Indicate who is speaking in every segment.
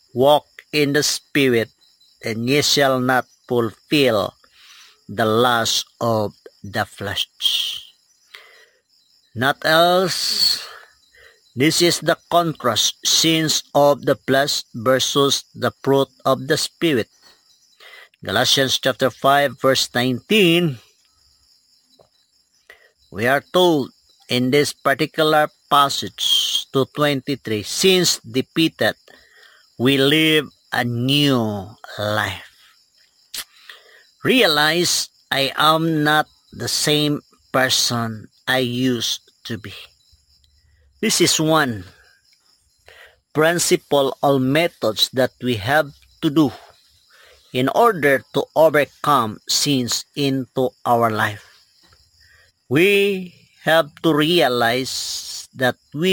Speaker 1: Walk in the Spirit, and ye shall not fulfill the lust of the flesh. Not else, this is the contrast, sins of the flesh versus the fruit of the Spirit. Galatians chapter 5 verse 19, we are told in this particular passage to 23, since defeated, we live a new life. Realize I am not the same person I used to be. This is one principle or methods that we have to do in order to overcome sins into our life. We have to realize that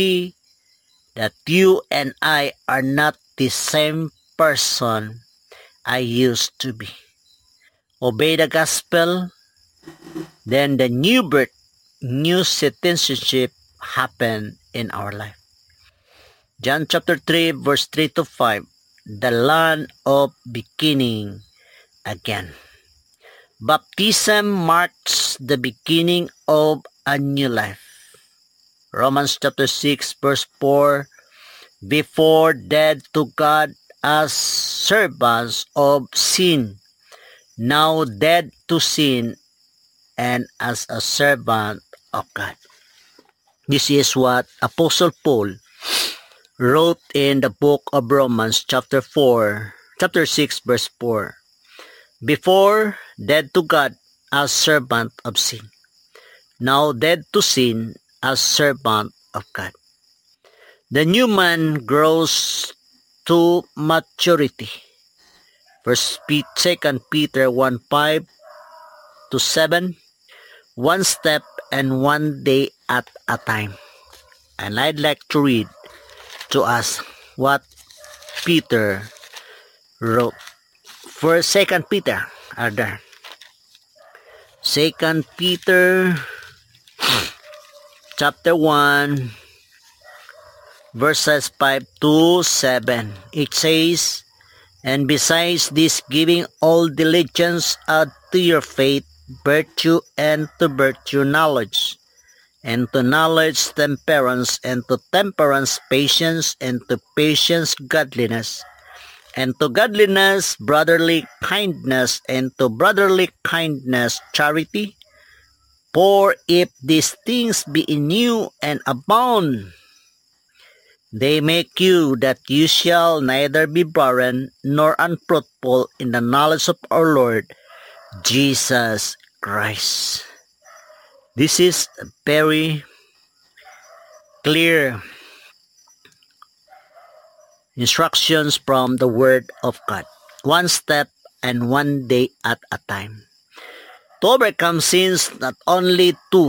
Speaker 1: you and I are not the same person I used to be. Obey the gospel, then the new birth, new citizenship happen in our life. John chapter 3 verse 3 to 5, the land of beginning again. Baptism marks the beginning of a new life. Romans chapter 6 verse 4, before dead to God as servants of sin, now dead to sin and as a servant of God. This is what Apostle Paul wrote in the book of Romans chapter 6 verse 4. Before dead to God as servant of sin, now dead to sin as servant of God. The new man grows to maturity. 2 Peter 1:5 to 7, one step and one day at a time. And I'd like to read to us what Peter wrote. First, 2 Peter are there. 2 Peter chapter 1 verses 5 to 7. It says, and besides this, giving all diligence, add to your faith virtue, and to virtue knowledge, and to knowledge temperance, and to temperance patience, and to patience godliness, and to godliness brotherly kindness, and to brotherly kindness charity. For if these things be in you and abound, they make you that you shall neither be barren nor unfruitful in the knowledge of our Lord Jesus Christ. This is a very clear instructions from the Word of God. One step and one day at a time. To overcome sins, not only to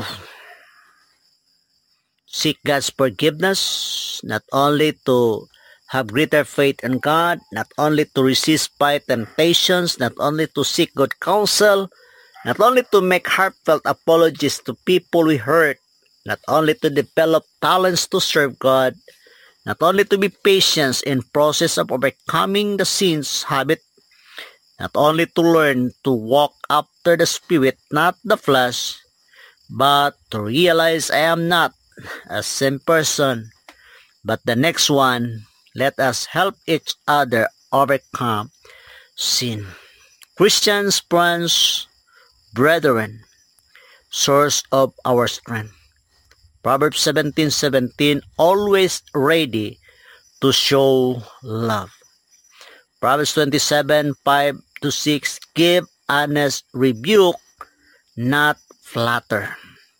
Speaker 1: seek God's forgiveness, not only to have greater faith in God, not only to resist by temptations, not only to seek good counsel, not only to make heartfelt apologies to people we hurt, not only to develop talents to serve God, not only to be patient in process of overcoming the sins habit, not only to learn to walk after the Spirit, not the flesh, but to realize I am not a same person, but the next one. Let us help each other overcome sin. Christians, friends, brethren, source of our strength. Proverbs 17:17, always ready to show love. Proverbs 27:5 to 6, give honest rebuke, not flatter.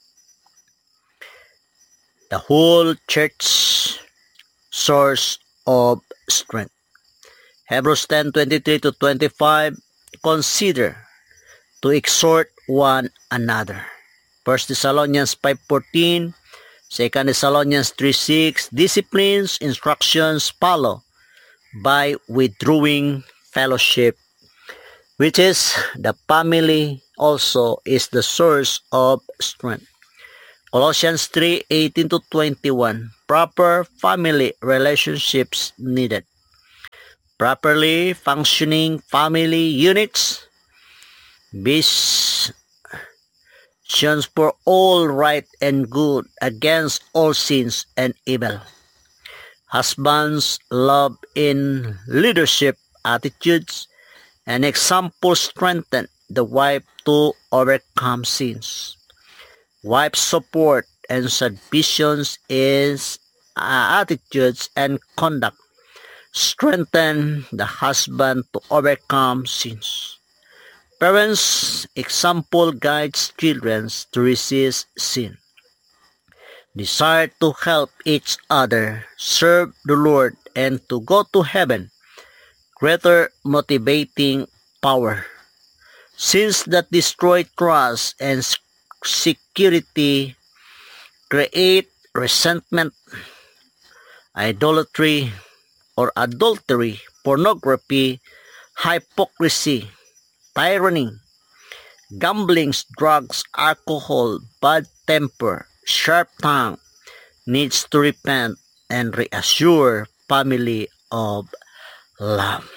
Speaker 1: The whole church source of strength. Hebrews 10:23 to 25, consider to exhort one another. 1 Thessalonians 5:14, 2 Thessalonians 3:6, disciplines, instructions follow by withdrawing fellowship, which is the family also is the source of strength. Colossians 3:18 to 21, proper family relationships needed. properly functioning family units, visions for all right and good against all sins and evil. Husbands love in leadership attitudes and example strengthen the wife to overcome sins. Wife support and submissions is attitudes and conduct strengthen the husband to overcome sins. Parents' example guides children to resist sin. Desire to help each other, serve the Lord, and to go to heaven. Greater motivating power. Sins that destroy trust and security create resentment, idolatry, or adultery, pornography, hypocrisy, tyranny, gambling, drugs, alcohol, bad temper, sharp tongue, needs to repent and reassure family of love.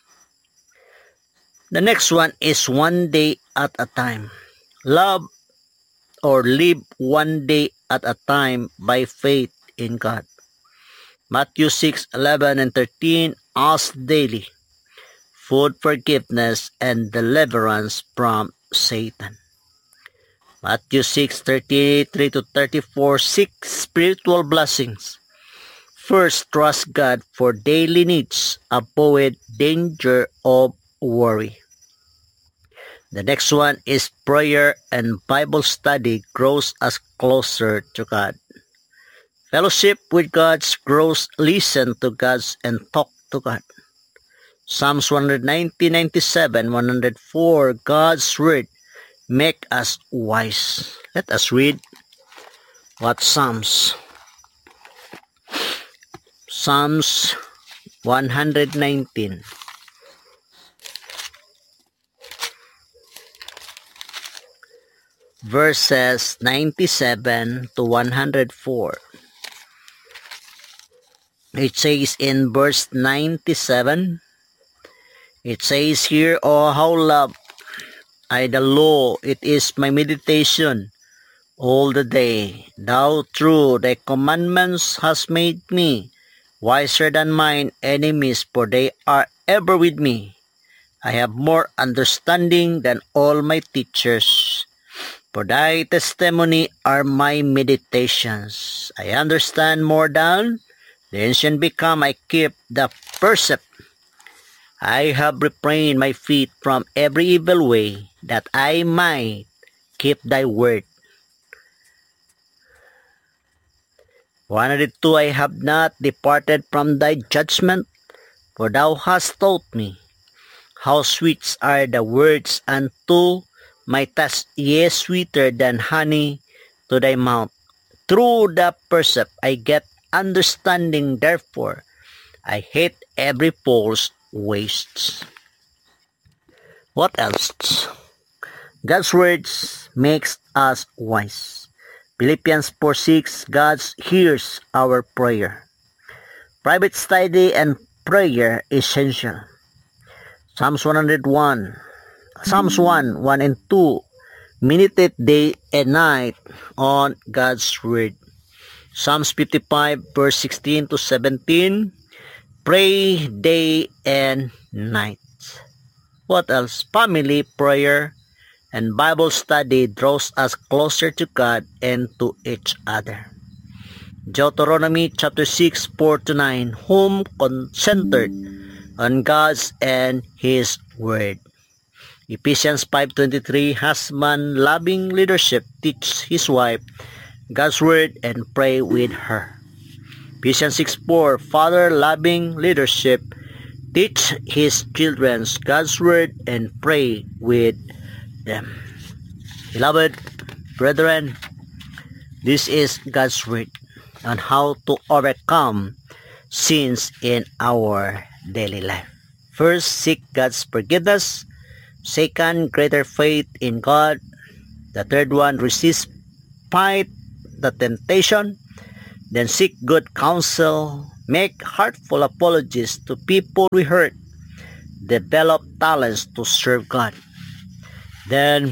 Speaker 1: The next one is one day at a time. Love or live one day at a time by faith in God. Matthew 6:11 and 13, ask daily, food forgiveness and deliverance from Satan. Matthew 6:33 to 34, seek spiritual blessings. First, trust God for daily needs. Avoid danger of worry. The next one is prayer and Bible study grows us closer to God. Fellowship with God's grows, listen to God's and talk to God. Psalms 190:97, 104, God's word make us wise. Let us read what Psalms 119. Verses 97 to 104. It says in verse 97, it says here, oh, how love I the law, it is my meditation all the day. Thou through thy commandments hast made me wiser than mine enemies, for they are ever with me. I have more understanding than all my teachers. For thy testimony are my meditations. I understand more than the ancient become. I keep the precept. I have refrained my feet from every evil way, that I might keep thy word. 102, I have not departed from thy judgment, for thou hast taught me. How sweet are the words unto my taste, yea, sweeter than honey to thy mouth. Through the precept I get understanding, therefore I hate every false waste. What else? God's words makes us wise. Philippians 4:6, God hears our prayer. Private study and prayer essential. Psalms 101, Psalms 1 and 2, meditate day and night on God's word. Psalms 55 verse 16 to 17, pray day and night. What else? Family prayer and Bible study draws us closer to God and to each other. Deuteronomy chapter 6, 4 to 9, home centered on God's and His word. Ephesians 5:23, husband loving leadership, teach his wife God's word and pray with her. Ephesians 6:4, father loving leadership, teach his children God's word and pray with them. Beloved brethren, this is God's word on how to overcome sins in our daily life. First, seek God's forgiveness. Second, greater faith in God. The third one, fight the temptation. Then seek good counsel. make heartful apologies to people we hurt, develop talents to serve God. Then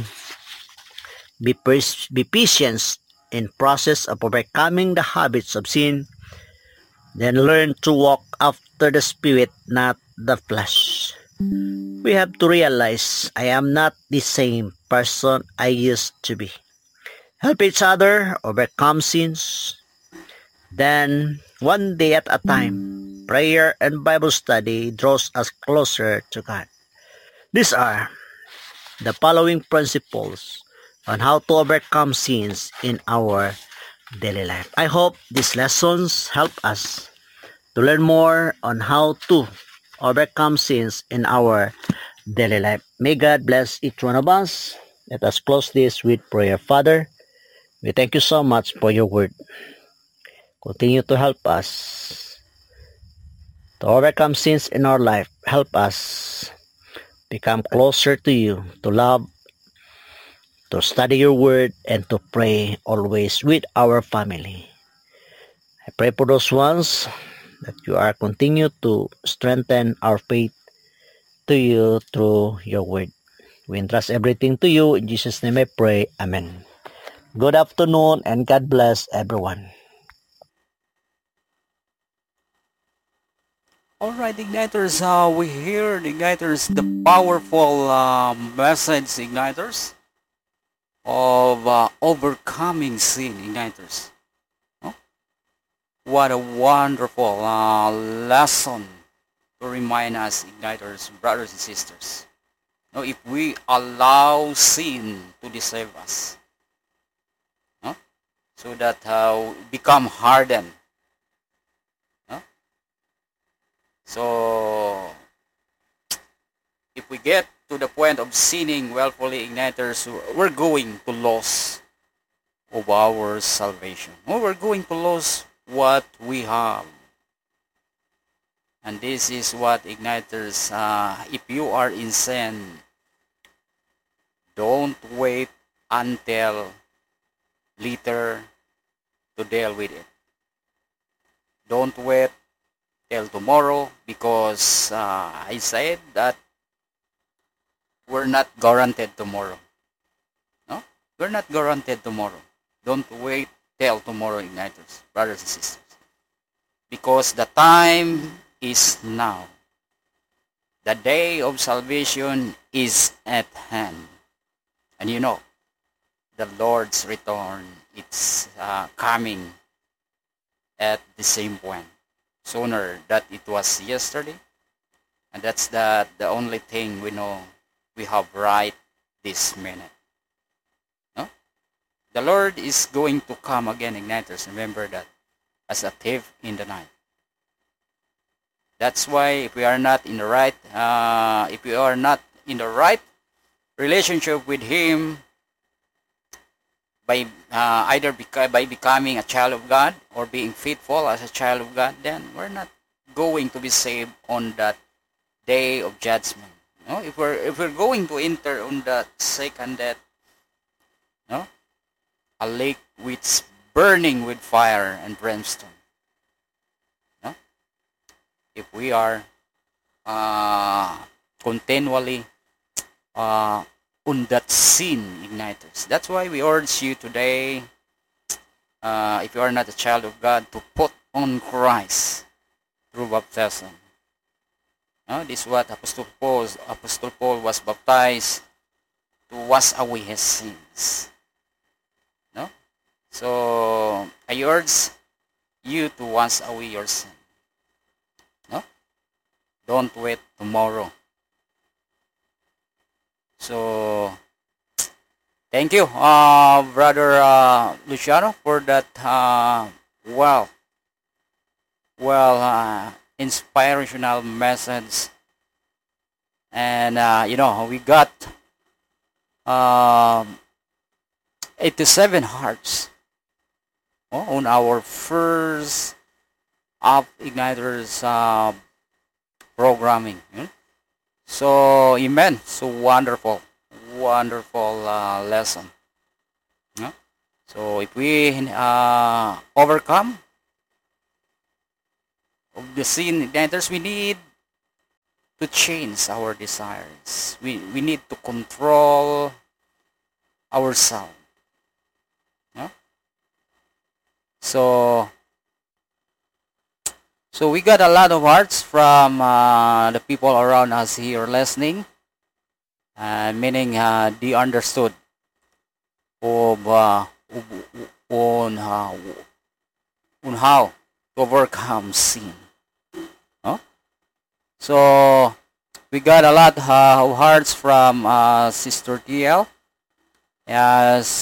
Speaker 1: be patient in process of overcoming the habits of sin. Then learn to walk after the Spirit, not the flesh. We have to realize I am not the same person I used to be. Help each other overcome sins. Then, one day at a time, prayer and Bible study draws us closer to God. These are the following principles on how to overcome sins in our daily life. I hope these lessons help us to learn more on how to overcome sins in our daily life. May God bless each one of us. Let us close this with prayer. Father, we thank you so much for your word. Continue to help us to overcome sins in our life. Help us become closer to you, to love, to study your word, and to pray always with our family. I pray for those ones that you are continue to strengthen our faith to you through your word. We entrust everything to you. In Jesus' name I pray. Amen. Good afternoon and God bless everyone.
Speaker 2: Alright, Igniters, we hear, Igniters, the powerful message, Igniters, of overcoming sin, Igniters. No? What a wonderful lesson to remind us, Igniters, brothers and sisters. No, if we allow sin to deceive us, no? So that become hardened. No? So if we get to the point of sinning willfully, Igniters, we're going to lose of our salvation. Or we're going to lose what we have. And this is what, Igniters, if you are in sin, don't wait until later to deal with it. Don't wait till tomorrow, because I said that we're not guaranteed tomorrow. No? We're not guaranteed tomorrow. Don't wait till tomorrow, Igniters, brothers and sisters. Because the time is now. The day of salvation is at hand. And you know, the Lord's return, it's coming at the same point. Sooner that it was yesterday. And that's the only thing we know we have right this minute. No? The Lord is going to come again, Igniters. Remember that. As a thief in the night. That's why if we are not in the right, relationship with Him, by either by becoming a child of God or being faithful as a child of God, then we're not going to be saved on that day of judgment. No? If we're going to enter on that second death, no, a lake which burning with fire and brimstone. No? If we are continually on that sin, Igniters. That's why we urge you today, if you are not a child of God, to put on Christ through baptism. This is what Apostle Paul was baptized to wash away his sins. No? So I urge you to wash away your sin. No? Don't wait tomorrow. So thank you, Brother Luciano, for that inspirational message. And we got 87 hearts on our first Up Igniters programming. So, amen. So wonderful lesson. So if we overcome of the sin igniters, we need to change our desires. We need to control ourselves. No? So we got a lot of hearts from the people around us here listening, meaning they understood of on how to overcome sin. No? So we got a lot of hearts from Sister TL, as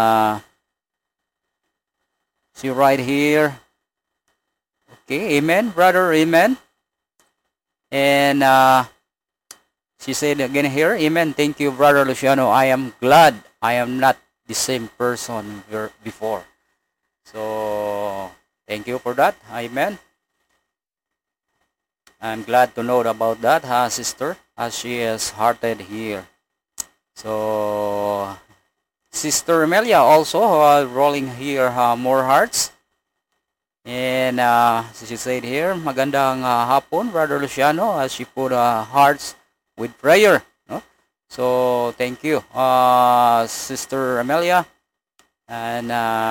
Speaker 2: she right here. Okay, amen, brother, amen. And she said again here, amen. Thank you, brother Luciano. I am glad I am not the same person before. So thank you for that, amen. I'm glad to know about that, sister, as she is hearted here. So Sister Amelia also rolling here more hearts. And she said here, magandang hapon, Brother Luciano, as she put hearts with prayer. No? So thank you, Sister Amelia. And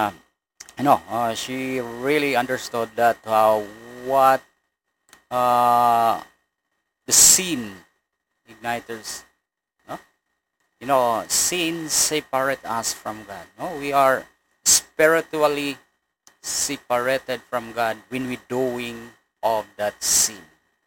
Speaker 2: she really understood that what the sin igniters. No? Sin separate us from God. No, we are spiritually separated from God when we doing of that sin.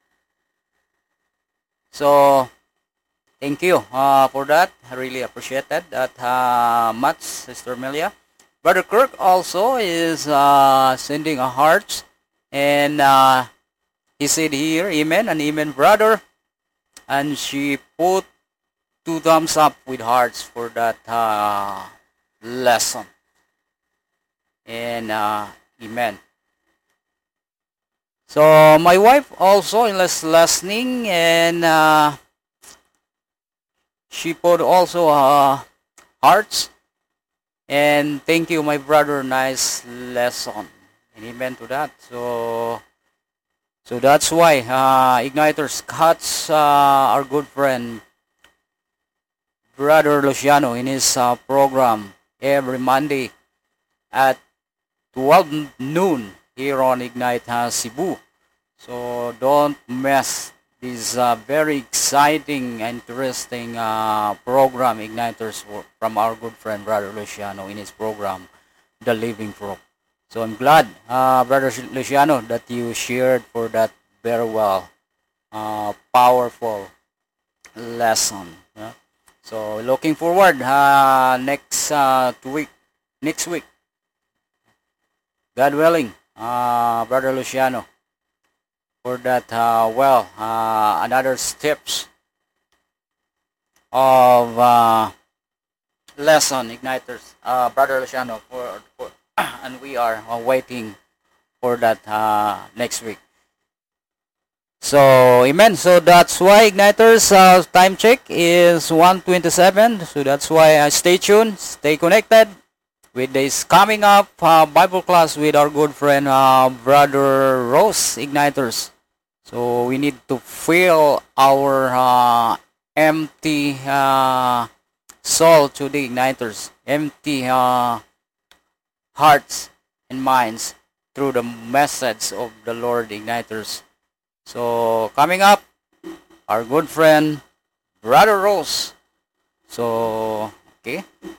Speaker 2: So thank you for that. I really appreciated that much, Sister Amelia. Brother Kirk also is sending a heart, and he said here, amen and amen, brother. And she put 2 thumbs up with hearts for that lesson. And amen. So my wife also is listening, and she put also hearts. And thank you, my brother, nice lesson. And amen to that. So that's why Igniters cuts our good friend Brother Luciano in his program every Monday at 12 noon here on Ignite Cebu. So don't miss this very exciting, interesting program, Igniters, from our good friend Brother Luciano in his program, The Living Proof. So I'm glad, Brother Luciano, that you shared for that very well, powerful lesson. Yeah? So looking forward next week, God willing, Brother Luciano, for that another steps of lesson, Igniters, Brother Luciano, for and we are waiting for that next week. So amen. So that's why, Igniters, time check is 1:27. So that's why stay tuned, stay connected with this coming up Bible class with our good friend Brother Rose, Igniters. So we need to fill our empty soul to the Igniters, empty hearts and minds through the message of the Lord, Igniters. So coming up, our good friend Brother Rose. So okay.